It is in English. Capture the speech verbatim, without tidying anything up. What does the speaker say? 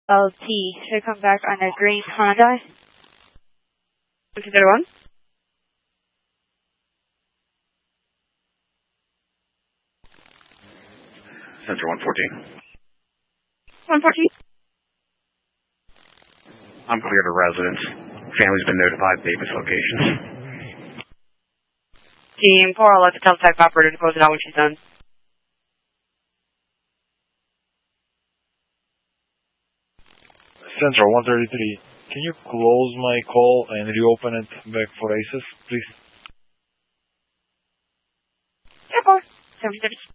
L T should come back on a green Honda. two zero one. Center one fourteen. one fourteen. I'm clear to residence. Family's been notified of Davis locations. Team four, I'll let the teletype operator to close it out when she's done. Central one thirty-three, can you close my call and reopen it back for ACES, please? Yeah, four. seven thirty.